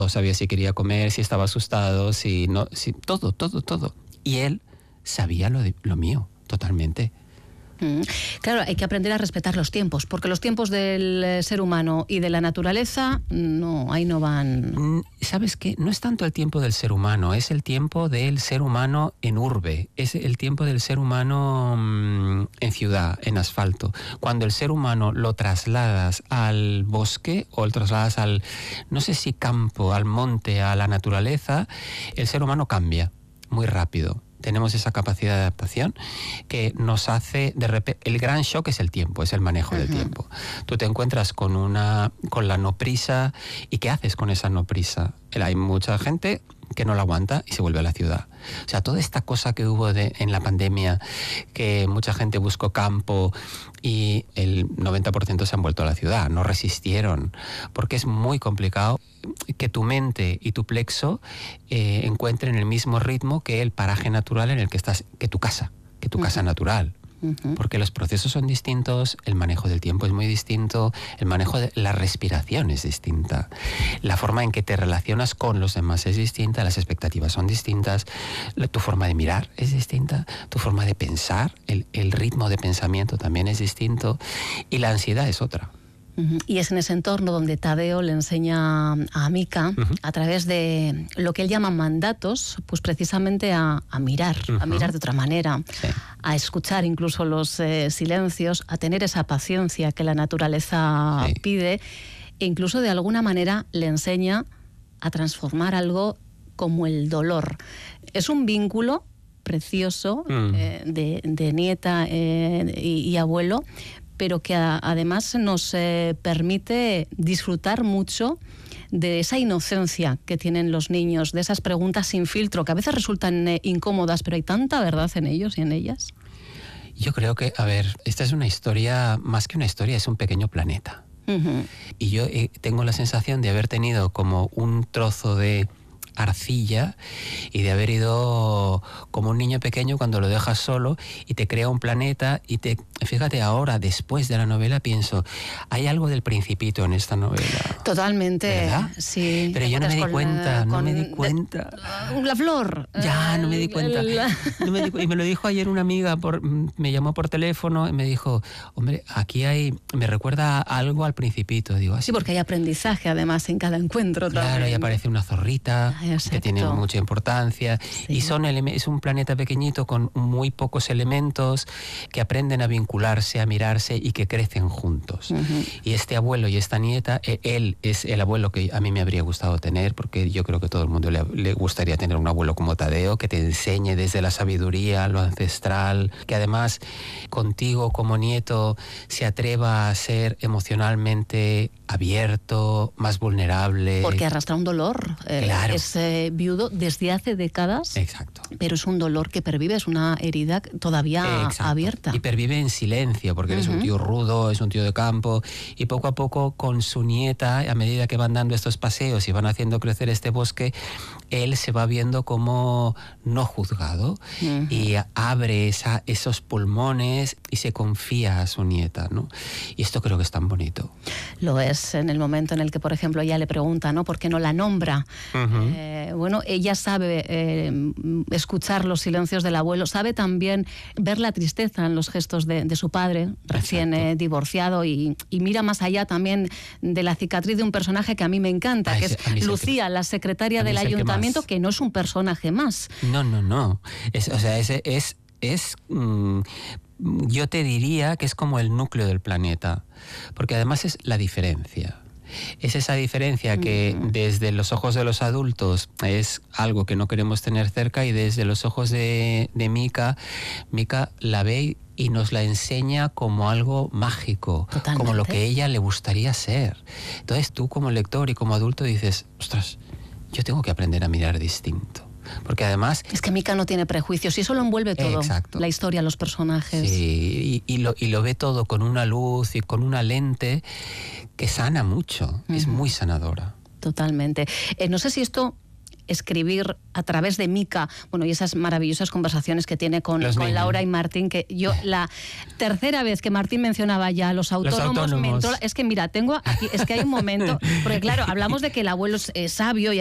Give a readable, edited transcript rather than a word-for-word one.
o sabía si quería comer, si estaba asustado, si no, si, todo. Y él sabía lo mío, totalmente. Claro, hay que aprender a respetar los tiempos, porque los tiempos del ser humano y de la naturaleza, no, ahí no van. ¿Sabes qué? No es tanto el tiempo del ser humano, es el tiempo del ser humano en urbe, es el tiempo del ser humano en ciudad, en asfalto. Cuando el ser humano lo trasladas al bosque o lo trasladas al, no sé si campo, al monte, a la naturaleza, el ser humano cambia muy rápido. Tenemos esa capacidad de adaptación que nos hace, de repente, el gran shock es el tiempo, es el manejo del tiempo. Tú te encuentras con la no prisa, ¿y qué haces con esa no prisa? Hay mucha gente que no la aguanta y se vuelve a la ciudad. O sea, toda esta cosa que hubo en la pandemia, que mucha gente buscó campo y el 90% se han vuelto a la ciudad, no resistieron, porque es muy complicado que tu mente y tu plexo encuentren el mismo ritmo que el paraje natural en el que estás, que tu casa natural. Porque los procesos son distintos, el manejo del tiempo es muy distinto, el manejo de la respiración es distinta, la forma en que te relacionas con los demás es distinta, las expectativas son distintas, tu forma de mirar es distinta, tu forma de pensar, el ritmo de pensamiento también es distinto y la ansiedad es otra. Y es en ese entorno donde Tadeo le enseña a Mika, a través de lo que él llama mandatos, pues precisamente a mirar, a mirar de otra manera, a escuchar incluso los silencios, a tener esa paciencia que la naturaleza pide, e incluso de alguna manera le enseña a transformar algo como el dolor. Es un vínculo precioso de nieta y abuelo, pero que además nos permite disfrutar mucho de esa inocencia que tienen los niños, de esas preguntas sin filtro, que a veces resultan incómodas, pero hay tanta verdad en ellos y en ellas. Yo creo que, a ver, esta es una historia, más que una historia, es un pequeño planeta. Y yo tengo la sensación de haber tenido como un trozo de arcilla y de haber ido como un niño pequeño cuando lo dejas solo y te crea un planeta y fíjate ahora, después de la novela, pienso, hay algo del Principito en esta novela. Totalmente, ¿verdad? Sí. Pero yo no me di cuenta, La flor. Ya, no me di cuenta. Y me lo dijo ayer una amiga, me llamó por teléfono y me dijo, hombre, aquí me recuerda algo al Principito. Digo, así. Sí, porque hay aprendizaje además en cada encuentro. Claro, también. Y aparece una zorrita. Que tiene mucha importancia y es un planeta pequeñito con muy pocos elementos que aprenden a vincularse, a mirarse y que crecen juntos. Y este abuelo y esta nieta, él es el abuelo que a mí me habría gustado tener, porque yo creo que a todo el mundo le gustaría tener un abuelo como Tadeo, que te enseñe desde la sabiduría, lo ancestral, que además contigo como nieto se atreva a ser emocionalmente abierto, más vulnerable. Porque arrastra un dolor. Claro. Es viudo desde hace décadas. Exacto. Pero es un dolor que pervive, es una herida todavía abierta. Y pervive en silencio, porque él es un tío rudo, es un tío de campo, y poco a poco con su nieta, a medida que van dando estos paseos y van haciendo crecer este bosque, él se va viendo como no juzgado y abre esos pulmones y se confía a su nieta, ¿no? Y esto creo que es tan bonito. Lo es en el momento en el que, por ejemplo, ella le pregunta, ¿no?, ¿por qué no la nombra? Bueno, ella sabe escuchar los silencios del abuelo, sabe también ver la tristeza en los gestos de su padre, recién divorciado, y mira más allá también de la cicatriz de un personaje que a mí me encanta, que es Lucía, la secretaria del ayuntamiento, que no es un personaje más. No. Yo te diría que es como el núcleo del planeta, porque además es la diferencia. Es esa diferencia que desde los ojos de los adultos es algo que no queremos tener cerca, y desde los ojos de Mika la ve y nos la enseña como algo mágico. Totalmente. Como lo que ella le gustaría ser. Entonces tú como lector y como adulto dices, ostras, yo tengo que aprender a mirar distinto. Porque además... Es que Mika no tiene prejuicios y eso lo envuelve todo. Exacto. La historia, los personajes. Sí, y lo ve todo con una luz y con una lente que sana mucho. Es muy sanadora. Totalmente. No sé si esto escribir a través de Mica, bueno, y esas maravillosas conversaciones que tiene con Laura y Martín, que yo la tercera vez que Martín mencionaba ya los autónomos. Me entró, es que mira, tengo aquí, es que hay un momento, porque claro, hablamos de que el abuelo es sabio y